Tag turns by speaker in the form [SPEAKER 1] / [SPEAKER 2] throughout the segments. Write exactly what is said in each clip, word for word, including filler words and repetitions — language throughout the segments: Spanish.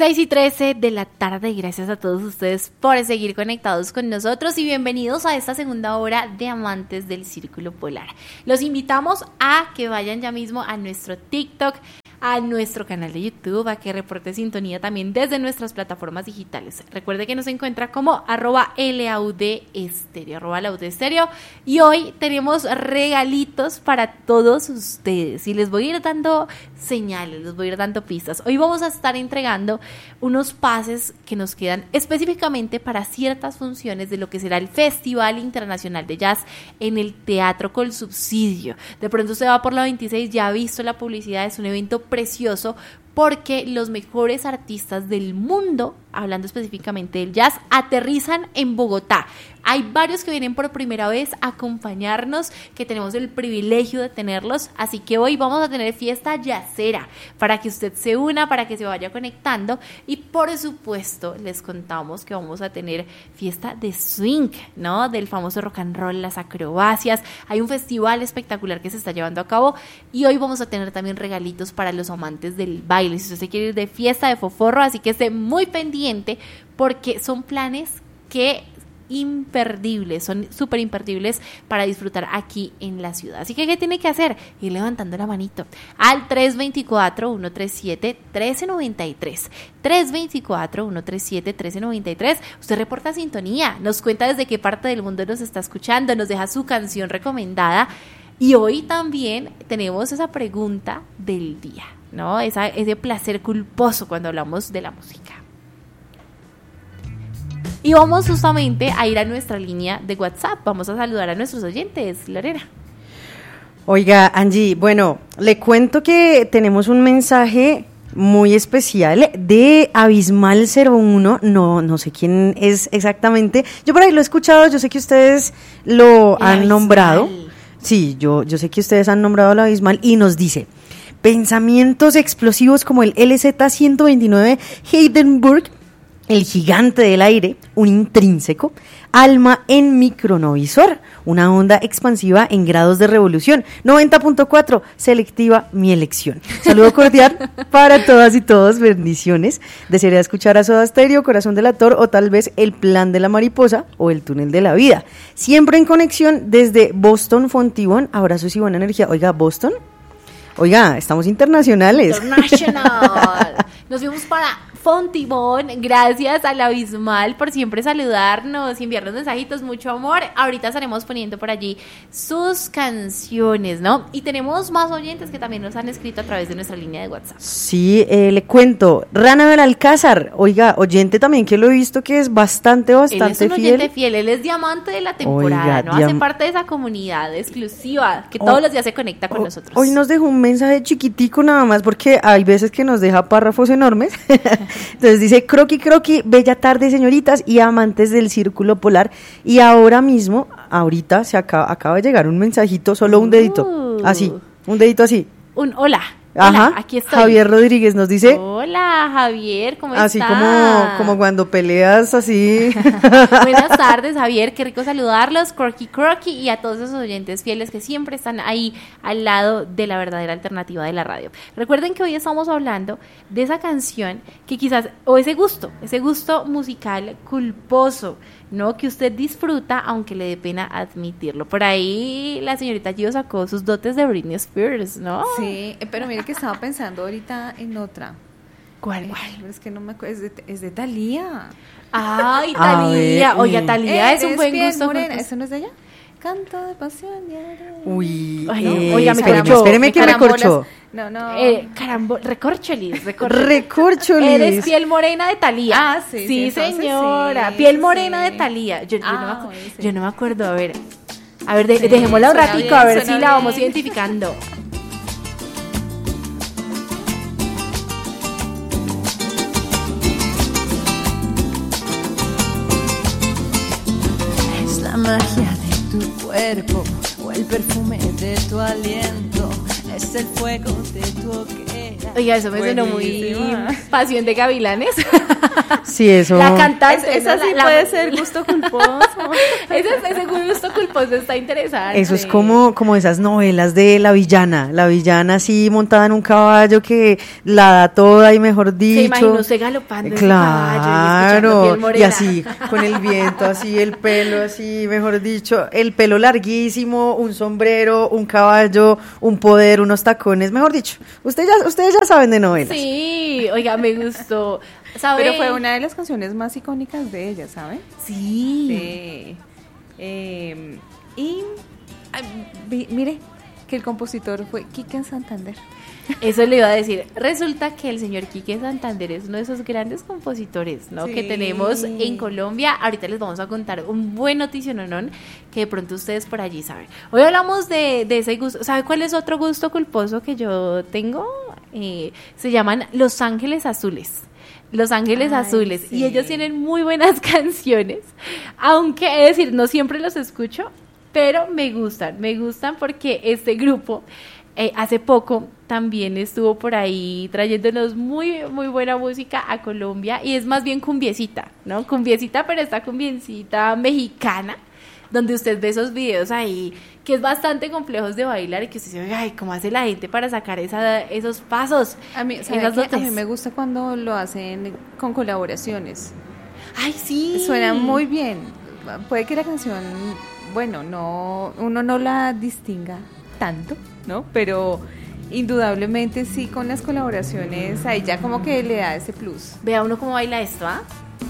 [SPEAKER 1] seis y trece de la tarde, gracias a todos ustedes por seguir conectados con nosotros y bienvenidos a esta segunda hora de Amantes del Círculo Polar. Los invitamos a que vayan ya mismo a nuestro TikTok, a nuestro canal de YouTube, a que reporte sintonía también desde nuestras plataformas digitales. Recuerde que nos encuentra como arroba laudestéreo, arroba laudestéreo, y hoy tenemos regalitos para todos ustedes y les voy a ir dando señales, les voy a ir dando pistas. Hoy vamos a estar entregando unos pases que nos quedan específicamente para ciertas funciones de lo que será el Festival Internacional de Jazz en el Teatro Colsubsidio. De pronto usted va por la veintiséis, ya ha visto la publicidad, es un evento precioso porque los mejores artistas del mundo, hablando específicamente del jazz, aterrizan en Bogotá. Hay varios que vienen por primera vez a acompañarnos, que tenemos el privilegio de tenerlos, así que hoy vamos a tener fiesta jazzera para que usted se una, para que se vaya conectando y por supuesto les contamos que vamos a tener fiesta de swing, ¿no? Del famoso rock and roll, las acrobacias, hay un festival espectacular que se está llevando a cabo y hoy vamos a tener también regalitos para los amantes del baile. Si usted se quiere ir de fiesta, de foforro, así que esté muy pendiente porque son planes que imperdibles, son súper imperdibles para disfrutar aquí en la ciudad. Así que, ¿qué tiene que hacer? Ir levantando la manito al tres dos cuatro, uno tres siete, uno tres nueve tres. tres dos cuatro, uno tres siete, uno tres nueve tres. Usted reporta sintonía, nos cuenta desde qué parte del mundo nos está escuchando, nos deja su canción recomendada y hoy también tenemos esa pregunta del día, ¿no? Esa, ese placer culposo cuando hablamos de la música. Y vamos justamente a ir a nuestra línea de WhatsApp. Vamos a saludar a nuestros oyentes, Lorena.
[SPEAKER 2] Oiga, Angie, bueno, le cuento que tenemos un mensaje muy especial de Abismal cero uno, no, no sé quién es exactamente. Yo por ahí lo he escuchado, yo sé que ustedes lo
[SPEAKER 1] El
[SPEAKER 2] han
[SPEAKER 1] Abismal.
[SPEAKER 2] nombrado. Sí, yo, yo sé que ustedes han nombrado al Abismal y nos dice: pensamientos explosivos como el L Z ciento veintinueve Hindenburg, el gigante del aire, un intrínseco, alma en micronovisor, una onda expansiva en grados de revolución, noventa punto cuatro, selectiva mi elección. Saludo cordial para todas y todos, bendiciones. Desearía escuchar a Soda Stereo, Corazón Delator o tal vez El Plan de la Mariposa o El Túnel de la Vida. Siempre en conexión desde Boston, Fontibón. Abrazos y buena energía. Oiga, Boston. Oiga, estamos internacionales.
[SPEAKER 1] International. Nos vemos para Fontibón. Gracias al Abismal por siempre saludarnos y enviarnos mensajitos, mucho amor. Ahorita estaremos poniendo por allí sus canciones, ¿no? Y tenemos más oyentes que también nos han escrito a través de nuestra línea de WhatsApp.
[SPEAKER 2] Sí, eh, le cuento. Rana Belalcázar, oiga, oyente también que lo he visto que es bastante, bastante
[SPEAKER 1] él es un
[SPEAKER 2] fiel.
[SPEAKER 1] oyente fiel, él es diamante de la temporada,
[SPEAKER 2] Oiga,
[SPEAKER 1] ¿no?
[SPEAKER 2] diam-
[SPEAKER 1] Hace parte de esa comunidad exclusiva que todos
[SPEAKER 2] Oh,
[SPEAKER 1] los días se conecta con
[SPEAKER 2] oh,
[SPEAKER 1] nosotros.
[SPEAKER 2] Hoy nos dejó un mensaje chiquitico nada más porque hay veces que nos deja párrafos enormes. Entonces dice: croqui, croqui, bella tarde señoritas y amantes del Círculo Polar. Y ahora mismo, ahorita se acaba, acaba de llegar un mensajito, solo un dedito,
[SPEAKER 1] Uh.
[SPEAKER 2] así, un dedito así.
[SPEAKER 1] Un hola.
[SPEAKER 2] Ajá,
[SPEAKER 1] Hola, aquí estoy.
[SPEAKER 2] Javier Rodríguez nos dice,
[SPEAKER 1] Hola, Javier, ¿cómo
[SPEAKER 2] así
[SPEAKER 1] estás?
[SPEAKER 2] como, como cuando peleas así.
[SPEAKER 1] Buenas tardes, Javier, qué rico saludarlos, Croqui Croqui, y a todos esos oyentes fieles que siempre están ahí al lado de la verdadera alternativa de la radio. Recuerden que hoy estamos hablando de esa canción que quizás, o ese gusto, ese gusto musical culposo, ¿no? Que usted disfruta, aunque le dé pena admitirlo. Por ahí la señorita Gio sacó sus dotes de Britney Spears, ¿no?
[SPEAKER 3] Sí, pero mire que estaba pensando ahorita en otra.
[SPEAKER 1] ¿Cuál,
[SPEAKER 3] Eh,
[SPEAKER 1] cuál?
[SPEAKER 3] pero es que no me acuerdo, es de, es de Thalía.
[SPEAKER 1] Ay,
[SPEAKER 2] A
[SPEAKER 1] Talía.
[SPEAKER 2] ver,
[SPEAKER 1] Oye,
[SPEAKER 2] mm.
[SPEAKER 1] Talía es un
[SPEAKER 3] Eres
[SPEAKER 1] buen
[SPEAKER 3] piel
[SPEAKER 1] gusto.
[SPEAKER 3] morena,
[SPEAKER 1] culposo.
[SPEAKER 3] ¿eso no es de ella? Canto de pasión y arena.
[SPEAKER 2] Uy,
[SPEAKER 1] Ay, no,
[SPEAKER 2] eh,
[SPEAKER 1] oiga, me
[SPEAKER 2] espéreme,
[SPEAKER 1] corchó,
[SPEAKER 2] espéreme
[SPEAKER 1] me
[SPEAKER 2] que me
[SPEAKER 3] carambolas.
[SPEAKER 2] corchó.
[SPEAKER 3] No, no.
[SPEAKER 1] Eh, carambo, recorcholis, recorcholis.
[SPEAKER 2] Recorcholis.
[SPEAKER 1] Eres piel morena de Talía.
[SPEAKER 3] Ah, sí, sí,
[SPEAKER 1] Sí,
[SPEAKER 3] entonces
[SPEAKER 1] señora.
[SPEAKER 3] sí,
[SPEAKER 1] piel
[SPEAKER 3] sí,
[SPEAKER 1] morena
[SPEAKER 3] sí.
[SPEAKER 1] de Talía. Yo, yo,
[SPEAKER 3] Ah,
[SPEAKER 1] no me acu-
[SPEAKER 3] bueno, sí.
[SPEAKER 1] yo no me acuerdo, a ver. A ver, de-
[SPEAKER 3] Sí,
[SPEAKER 1] dejémosla un
[SPEAKER 3] suena
[SPEAKER 1] ratico,
[SPEAKER 3] bien,
[SPEAKER 1] a ver si
[SPEAKER 3] suena
[SPEAKER 1] la vamos
[SPEAKER 3] bien.
[SPEAKER 1] identificando.
[SPEAKER 4] Es la magia de tu cuerpo o el perfume de tu aliento, es el fuego de tu hoguera.
[SPEAKER 1] Oiga, eso me sonó muy
[SPEAKER 3] Buenísima.
[SPEAKER 1] Pasión de Gavilanes.
[SPEAKER 2] Sí, eso.
[SPEAKER 1] La cantante.
[SPEAKER 3] Esa
[SPEAKER 1] ¿no?
[SPEAKER 3] sí
[SPEAKER 1] La-
[SPEAKER 3] puede
[SPEAKER 1] la-
[SPEAKER 3] ser gusto culposo.
[SPEAKER 1] Ese, ese gusto culposo está interesante.
[SPEAKER 2] Eso es como, como esas novelas de la villana, la villana así montada en un caballo que la da toda y mejor dicho.
[SPEAKER 1] Se imaginó usted galopando en su caballo y escuchando
[SPEAKER 2] Claro,
[SPEAKER 1] Piel
[SPEAKER 2] y,
[SPEAKER 1] Morena.
[SPEAKER 2] así, con el viento, así, el pelo, así, mejor dicho, el pelo larguísimo, un sombrero, un caballo, un poder, unos tacones, mejor dicho. Usted ya, ustedes ya saben de novelas.
[SPEAKER 1] Sí, oiga, me gustó. ¿Sabe?
[SPEAKER 3] Pero fue una de las canciones más icónicas de ella, ¿saben?
[SPEAKER 1] Sí.
[SPEAKER 3] Sí. Eh, y ay, vi- mire que el compositor fue Quique Santander.
[SPEAKER 1] Eso le iba a decir. Resulta que el señor Quique Santander es uno de esos grandes compositores, ¿no?
[SPEAKER 3] Sí.
[SPEAKER 1] Que tenemos en Colombia. Ahorita les vamos a contar un buen noticiononón que de pronto ustedes por allí saben. Hoy hablamos de, de ese gusto. ¿Sabe cuál es otro gusto culposo que yo tengo? Eh, se llaman Los Ángeles Azules. Los Ángeles
[SPEAKER 3] Ay,
[SPEAKER 1] Azules.
[SPEAKER 3] sí.
[SPEAKER 1] Y ellos tienen muy buenas canciones. Aunque, es decir, no siempre los escucho, pero me gustan. Me gustan porque este grupo eh, hace poco también estuvo por ahí trayéndonos muy, muy buena música a Colombia. Y es más bien cumbiecita, ¿no? Cumbiecita, pero esta cumbiecita mexicana, donde usted ve esos videos ahí, que es bastante complejos de bailar y que usted dice, ay, ¿cómo hace la gente para sacar esa, esos pasos?
[SPEAKER 3] A mí, ¿sabe
[SPEAKER 1] esas
[SPEAKER 3] qué? A
[SPEAKER 1] dotes?
[SPEAKER 3] mí me gusta cuando lo hacen con colaboraciones.
[SPEAKER 1] Ay, sí.
[SPEAKER 3] Suena muy bien. Puede que la canción, bueno, no, uno no la distinga tanto, ¿no? Pero indudablemente sí, con las colaboraciones ahí ya como que le da ese plus.
[SPEAKER 1] Vea uno cómo baila esto, ¿ah?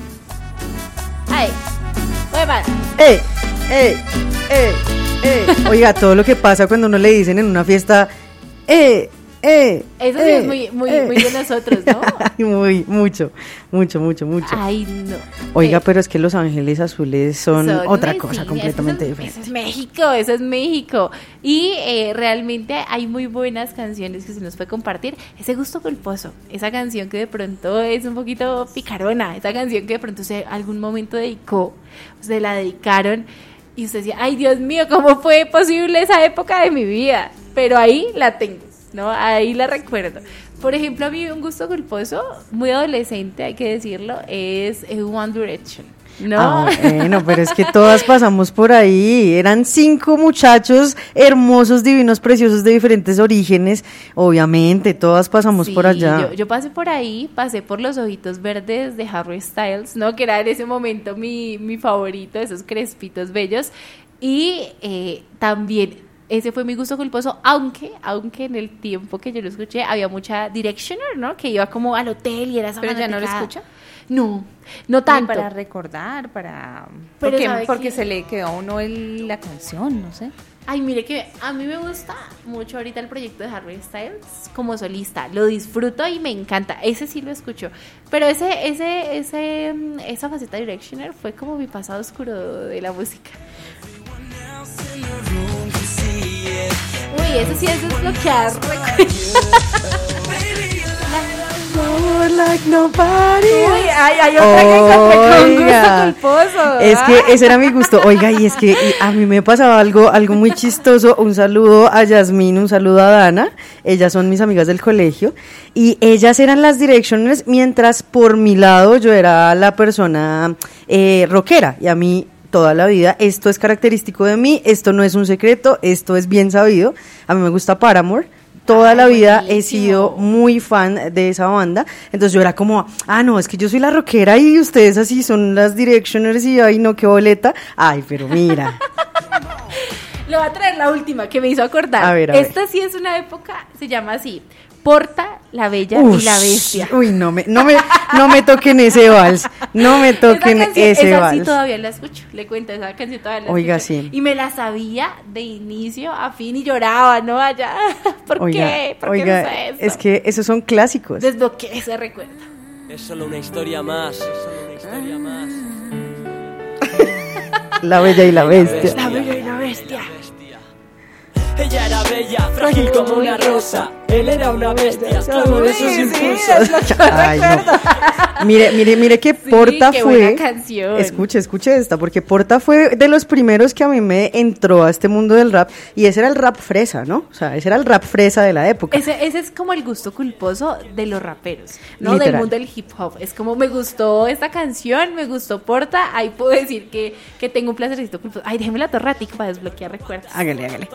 [SPEAKER 1] ¡Ay! ¡Muevan!
[SPEAKER 2] ¡Eh! ¡Eh! ¡Eh! ¡Eh! Oiga, todo lo que pasa cuando uno le dicen en una fiesta, ¡eh! ¡eh!
[SPEAKER 1] Eso sí
[SPEAKER 2] eh,
[SPEAKER 1] es muy, muy,
[SPEAKER 2] eh.
[SPEAKER 1] muy de nosotros, ¿no?
[SPEAKER 2] Ay, muy, mucho, mucho, mucho, mucho.
[SPEAKER 1] Ay, no.
[SPEAKER 2] Oiga,
[SPEAKER 1] Eh,
[SPEAKER 2] pero es que Los Ángeles Azules son, otra
[SPEAKER 1] sí,
[SPEAKER 2] cosa
[SPEAKER 1] sí,
[SPEAKER 2] completamente
[SPEAKER 1] eso es-
[SPEAKER 2] diferente.
[SPEAKER 1] Eso es México, eso es México. Y eh, realmente hay muy buenas canciones que se nos puede compartir. Ese gusto culposo, esa canción que de pronto es un poquito picarona, esa canción que de pronto usted algún momento dedicó, se la dedicaron y usted decía, ay Dios mío, ¿cómo fue posible esa época de mi vida? Pero ahí la tengo, ¿no? Ahí la recuerdo. Por ejemplo, a mí un gusto culposo, muy adolescente, hay que decirlo, es eh, One Direction, ¿no?
[SPEAKER 2] Ah, bueno, pero es que todas pasamos por ahí. Eran cinco muchachos hermosos, divinos, preciosos, de diferentes orígenes. Obviamente, todas pasamos
[SPEAKER 1] Sí,
[SPEAKER 2] por allá.
[SPEAKER 1] Yo, yo pasé por ahí, pasé por los ojitos verdes de Harry Styles, ¿no? Que era en ese momento mi, mi favorito, esos crespitos bellos. Y eh, también ese fue mi gusto culposo, aunque aunque en el tiempo que yo lo escuché había mucha Directioner, ¿no? Que iba como al hotel y era esa
[SPEAKER 3] ¿Pero ya no lo
[SPEAKER 1] fanaticada.
[SPEAKER 3] escucha?
[SPEAKER 1] No, no
[SPEAKER 3] Ni
[SPEAKER 1] tanto.
[SPEAKER 3] para recordar, para...
[SPEAKER 1] Pero
[SPEAKER 3] porque
[SPEAKER 1] ¿sabe
[SPEAKER 3] porque
[SPEAKER 1] qué?
[SPEAKER 3] se le quedó a uno el- la canción, no sé.
[SPEAKER 1] Ay, mire que a mí me gusta mucho ahorita el proyecto de Harry Styles como solista. Lo disfruto y me encanta. Ese sí lo escucho. Pero ese, ese, ese, mm, esa faceta de Directioner fue como mi pasado oscuro de la música. Uy, eso sí es desbloquear recuerdos.
[SPEAKER 2] Like nobody.
[SPEAKER 1] Uy, ay, hay otra que encontré con
[SPEAKER 2] Oiga,
[SPEAKER 1] gusto culposo.
[SPEAKER 2] Es
[SPEAKER 1] ¿ah?
[SPEAKER 2] que ese era mi gusto. Oiga, y es que y a mí me pasaba algo, algo muy chistoso. Un saludo a Yasmín, un saludo a Dana. Ellas son mis amigas del colegio. Y ellas eran las Directioners, mientras por mi lado yo era la persona eh, rockera. Y a mí toda la vida esto es característico de mí, esto no es un secreto, esto es bien sabido. A mí me gusta Paramore. Toda
[SPEAKER 1] Ay,
[SPEAKER 2] la vida he
[SPEAKER 1] buenísimo.
[SPEAKER 2] sido muy fan de esa banda, entonces yo era como, ah no, es que yo soy la rockera y ustedes así son las Directioners y ay no, qué boleta, ay pero mira.
[SPEAKER 1] Le voy a traer la última que me hizo acordar.
[SPEAKER 2] A ver, a ver.
[SPEAKER 1] Esta sí es una época, se llama así, Porta, la Bella
[SPEAKER 2] Ush,
[SPEAKER 1] y la Bestia.
[SPEAKER 2] Uy, no me, no me, no me toquen ese vals, no me toquen
[SPEAKER 1] Esa canción,
[SPEAKER 2] ese
[SPEAKER 1] esa sí
[SPEAKER 2] vals.
[SPEAKER 1] todavía la escucho, le cuento, esa canción todavía la
[SPEAKER 2] Oiga,
[SPEAKER 1] escucho.
[SPEAKER 2] sí.
[SPEAKER 1] Y me la sabía de inicio a fin y lloraba, ¿no? Allá, ¿por
[SPEAKER 2] Oiga,
[SPEAKER 1] qué? ¿Por
[SPEAKER 2] oiga,
[SPEAKER 1] qué no sé esto?
[SPEAKER 2] es que esos son clásicos.
[SPEAKER 1] Desbloqueé ese recuerdo.
[SPEAKER 5] Es solo una historia más, es solo una historia más.
[SPEAKER 2] La Bella y la Bestia.
[SPEAKER 1] La Bella y la Bestia.
[SPEAKER 5] Ella era bella, frágil como una rosa. Él era una bestia, esclavo de sus
[SPEAKER 3] Sí, sí,
[SPEAKER 5] impulsos.
[SPEAKER 3] es lo que
[SPEAKER 2] Ay, no.
[SPEAKER 3] recuerdo.
[SPEAKER 2] Mire, mire, mire que
[SPEAKER 1] Sí,
[SPEAKER 2] Porta
[SPEAKER 1] qué
[SPEAKER 2] fue.
[SPEAKER 1] buena canción.
[SPEAKER 2] Escuche, escuche esta, porque Porta fue de los primeros que a mí me entró a este mundo del rap, y ese era el rap fresa, ¿no? O sea, ese era el rap fresa de la época.
[SPEAKER 1] Ese, ese es como el gusto culposo de los raperos, ¿no?
[SPEAKER 2] Literal.
[SPEAKER 1] Del mundo del hip hop. Es como me gustó esta canción, me gustó Porta, ahí puedo decir que, que tengo un placercito culposo. Ay, déjeme la torratica para desbloquear recuerdos.
[SPEAKER 2] Hágale, hágale.